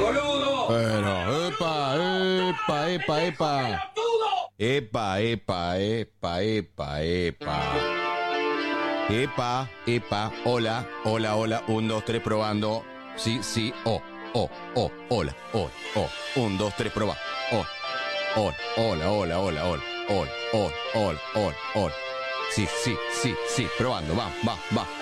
boludo! Pero, epa. Epa. Hola. 1, 2, 3, probando. Sí. Hola. 1, 2, 3, proba. Hola. Hola. Sí. Probando. Va.